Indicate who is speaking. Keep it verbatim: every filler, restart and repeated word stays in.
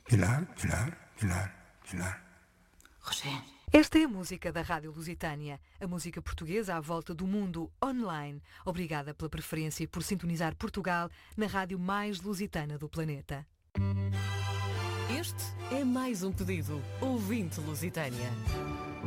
Speaker 1: Pilar, Pilar, Pilar, Pilar.
Speaker 2: Roger.
Speaker 3: Esta é a música da Rádio Lusitânia, a música portuguesa à volta do mundo online. Obrigada pela preferência e por sintonizar Portugal na rádio mais lusitana do planeta.
Speaker 4: Este é mais um pedido. Ouvinte Lusitânia.